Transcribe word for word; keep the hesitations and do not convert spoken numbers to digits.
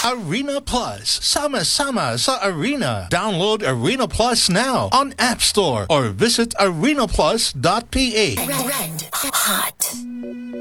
Arena Plus. Sama-sama sa Arena. Download Arena Plus now on App Store or visit arena plus dot p h. Red, red hot.